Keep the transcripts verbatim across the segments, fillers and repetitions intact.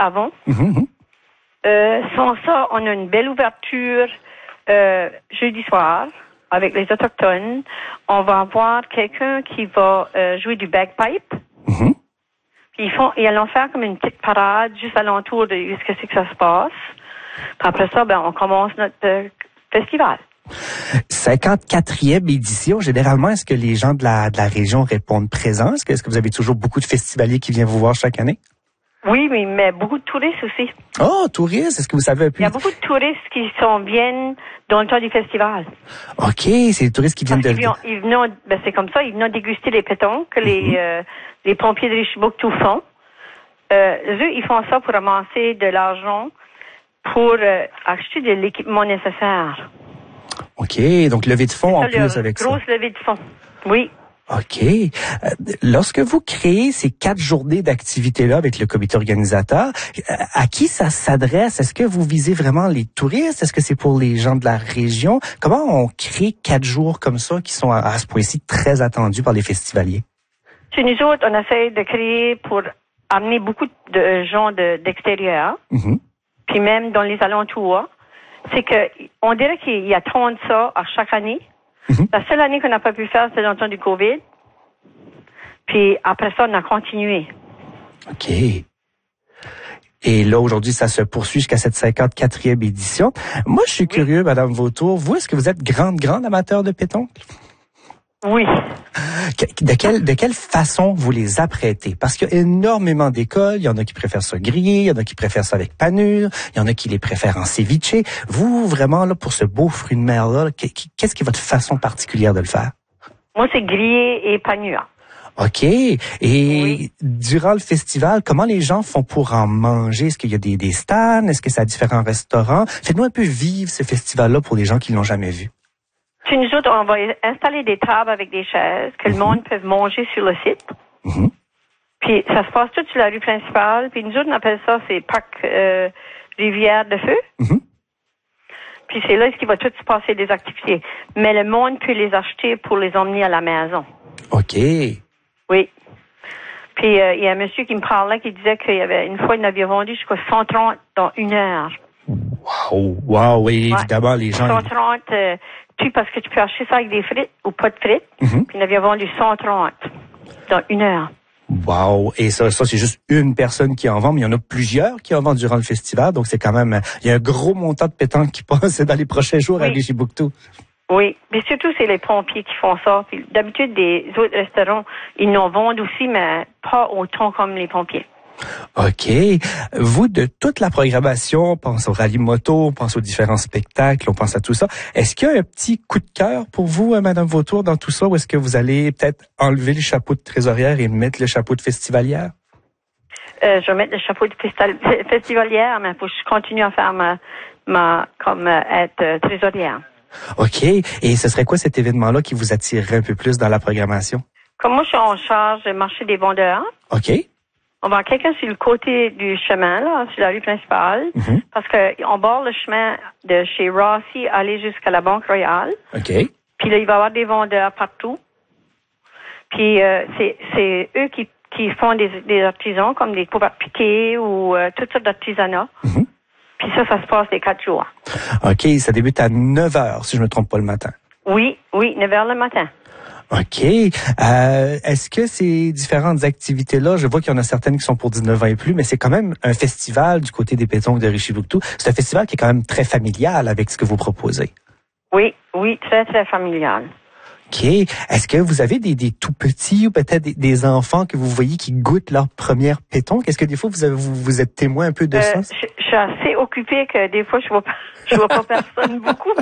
avant. Mm-hmm. Euh, sans ça, on a une belle ouverture euh, jeudi soir avec les Autochtones. On va avoir quelqu'un qui va euh, jouer du bagpipe. Mm-hmm. Puis ils font, ils allons faire comme une petite parade juste alentour de où est-ce que c'est que ça se passe. Puis après ça, ben on commence notre euh, festival. cinquante-quatrième édition. Généralement, est-ce que les gens de la, de la région répondent présents? Est-ce que, est-ce que vous avez toujours beaucoup de festivaliers qui viennent vous voir chaque année? Oui, mais, mais beaucoup de touristes aussi. Oh, touristes! Est-ce que vous savez un peu? Il y a beaucoup de touristes qui sont viennent dans le temps du festival. OK, c'est les touristes qui viennent Parce de... qu'ils viennent, ils viennent, ben c'est comme ça, ils viennent déguster les pétons que les, Mm-hmm. euh, les pompiers de Richibouctou font. Euh, eux, ils font ça pour amasser de l'argent pour euh, acheter de l'équipement nécessaire. OK, donc levée de fonds en plus avec ça. Grosse levée de fonds, oui. OK. Euh, lorsque vous créez ces quatre journées d'activité-là avec le comité organisateur, à qui ça s'adresse? Est-ce que vous visez vraiment les touristes? Est-ce que c'est pour les gens de la région? Comment on crée quatre jours comme ça qui sont à, à ce point-ci très attendus par les festivaliers? Chez nous autres, on essaie de créer pour amener beaucoup de gens de, d'extérieur, Mm-hmm. puis même dans les alentours. C'est que on dirait qu'il y a trente ça à chaque année. Mm-hmm. La seule année qu'on n'a pas pu faire, c'était dans le temps du COVID. Puis après ça, on a continué. OK. Et là, aujourd'hui, ça se poursuit jusqu'à cette cinquante-quatrième édition. Moi, je suis Oui. curieux, Madame Vautour. Vous, est-ce que vous êtes grande, grande amateur de pétanque? Oui. De quelle, de quelle façon vous les apprêtez? Parce qu'il y a énormément d'écoles. Il y en a qui préfèrent ça grillé, il y en a qui préfèrent ça avec panure, il y en a qui les préfèrent en ceviche. Vous, vraiment, là, pour ce beau fruit de mer-là, qu'est-ce qui est votre façon particulière de le faire? Moi, c'est grillé et panure. OK. Et Oui. durant le festival, comment les gens font pour en manger? Est-ce qu'il y a des, des stands? Est-ce que c'est à différents restaurants? Faites-nous un peu vivre ce festival-là pour les gens qui ne l'ont jamais vu. Chez nous autres, on va installer des tables avec des chaises que mm-hmm. le monde peut manger sur le site. Mm-hmm. Puis ça se passe tout sur la rue principale. Puis nous autres, on appelle ça, c'est Parc euh, Rivière de Feu. Mm-hmm. Puis c'est là qu'il va tout se passer des activités. Mais le monde peut les acheter pour les emmener à la maison. OK. Oui. Puis euh, il y a un monsieur qui me parlait qui disait qu'il y avait une fois, il en avait vendu jusqu'à cent trente dans une heure. Wow, wow, oui, évidemment, ouais. Les gens... cent trente, euh, tu, parce que tu peux acheter ça avec des frites ou pas de frites. Mm-hmm. Puis il en avait vendu cent trente dans une heure. Wow! Et ça, ça c'est juste une personne qui en vend, mais il y en a plusieurs qui en vendent durant le festival. Donc, c'est quand même... Il y a un gros montant de pétanque qui passe dans les prochains jours oui. à Richibouctou. Oui, mais surtout, c'est les pompiers qui font ça. Puis, d'habitude, des autres restaurants, ils en vendent aussi, mais pas autant comme les pompiers. OK. Vous, de toute la programmation, on pense au rallye moto, on pense aux différents spectacles, on pense à tout ça. Est-ce qu'il y a un petit coup de cœur pour vous, Madame Vautour, dans tout ça, ou est-ce que vous allez peut-être enlever le chapeau de trésorière et mettre le chapeau de festivalière? Euh, je vais mettre le chapeau de festivalière, mais faut que je continue à faire ma, ma comme euh, être euh, trésorière. OK. Et ce serait quoi cet événement-là qui vous attirerait un peu plus dans la programmation? Comme moi, je suis en charge du marché des vendeurs. OK. On va avoir quelqu'un sur le côté du chemin, là, sur la rue principale, mm-hmm. parce qu'on borde le chemin de chez Rossi aller jusqu'à la Banque Royale. OK. Puis là, il va y avoir des vendeurs partout. Puis euh, c'est, c'est eux qui, qui font des, des artisans, comme des couverts piqués ou euh, toutes sortes d'artisanats. Mm-hmm. Puis ça, ça se passe les quatre jours. OK. Ça débute à neuf heures, si je ne me trompe pas, le matin. Oui, oui, neuf heures le matin. OK. Euh, est-ce que ces différentes activités-là, je vois qu'il y en a certaines qui sont pour dix-neuf ans et plus, mais c'est quand même un festival du côté des pétanques de Richibouctou. C'est un festival qui est quand même très familial avec ce que vous proposez. Oui, oui, très, très familial. OK. Est-ce que vous avez des, des tout petits ou peut-être des, des enfants que vous voyez qui goûtent leur première pétanque? Est-ce que des fois, vous, avez, vous, vous êtes témoin un peu de euh, ça? Je, je suis assez occupée que des fois, je vois pas, je vois pas personne beaucoup.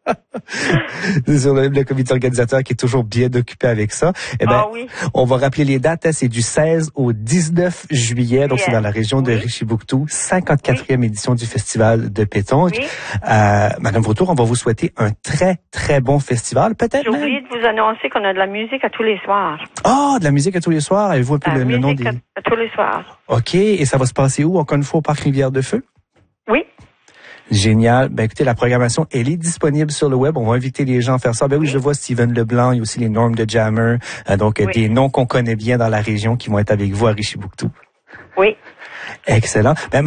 C'est sur le, le comité organisateur qui est toujours bien occupé avec ça. Eh ben, ah oui. On va rappeler les dates. Hein, c'est du seize au dix-neuf juillet. Donc, yeah. C'est dans la région de oui. Richibouctou. cinquante-quatrième oui. édition du festival de pétanque. Oui. Euh, Madame Vautour, on va vous souhaiter un très, très bon festival. Peut-être J'ai oublié même... de vous annoncer qu'on a de la musique à tous les soirs. Ah, oh, de la musique à tous les soirs. Avez-vous un peu le, le nom des... à, à tous les soirs. OK. Et ça va se passer où? Encore une fois, au Parc Rivière de Feu? Oui. Génial. Ben écoutez, la programmation, elle est disponible sur le web. On va inviter les gens à faire ça. Ben oui, oui. Je vois Steven Leblanc, il y a aussi les Normes de Jammer. Euh, donc, oui. Des noms qu'on connaît bien dans la région qui vont être avec vous à Richibouctou. Oui. Excellent. Ben,